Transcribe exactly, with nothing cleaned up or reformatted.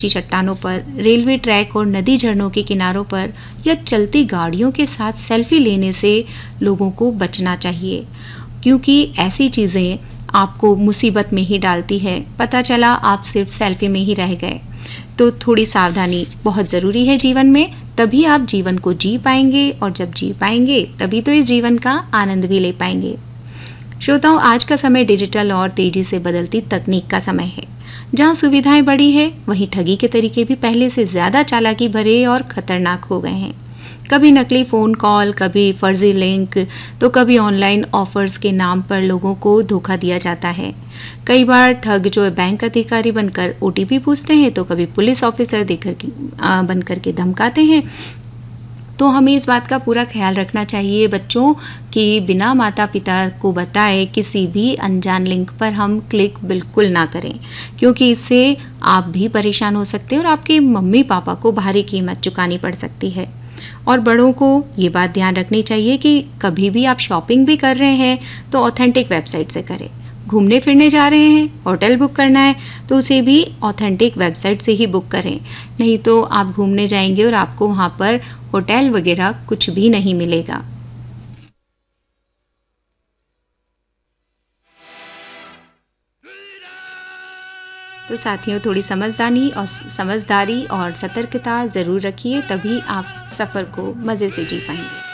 चट्टानों पर, railway track और नदी झरनों के किनारों पर या चलती गाड़ियों के साथ सेल्फी लेने से लोगों को बचना चाहिए, क्योंकि ऐसी चीज़ें आपको मुसीबत में ही डालती है। पता चला आप सिर्फ सेल्फी में ही रह गए। तो थोड़ी सावधानी बहुत ज़रूरी है जीवन में, तभी आप जीवन को जी पाएंगे, और जब जी पाएंगे तभी तो इस जीवन का आनंद भी ले पाएंगे। श्रोताओं, आज का समय डिजिटल और तेजी से बदलती तकनीक का समय है। जहां सुविधाएं बढ़ी है, वहीं ठगी के तरीके भी पहले से ज़्यादा चालाकी भरे और खतरनाक हो गए हैं। कभी नकली फ़ोन कॉल, कभी फर्जी लिंक, तो कभी ऑनलाइन ऑफर्स के नाम पर लोगों को धोखा दिया जाता है। कई बार ठग जो बैंक अधिकारी बनकर ओटीपी पूछते हैं, तो कभी पुलिस ऑफिसर देकर के बनकर के धमकाते हैं। तो हमें इस बात का पूरा ख्याल रखना चाहिए बच्चों कि बिना माता पिता को बताए किसी भी अनजान लिंक पर हम क्लिक बिल्कुल ना करें, क्योंकि इससे आप भी परेशान हो सकते हैं और आपके मम्मी पापा को भारी कीमत चुकानी पड़ सकती है। और बड़ों को ये बात ध्यान रखनी चाहिए कि कभी भी आप शॉपिंग भी कर रहे हैं तो ऑथेंटिक वेबसाइट से करें। घूमने फिरने जा रहे हैं, होटल बुक करना है, तो उसे भी ऑथेंटिक वेबसाइट से ही बुक करें। नहीं तो आप घूमने जाएंगे और आपको वहाँ पर होटल वगैरह कुछ भी नहीं मिलेगा। तो साथियों, थोड़ी समझदारी और समझदारी और सतर्कता ज़रूर रखिए, तभी आप सफ़र को मज़े से जी पाएंगे।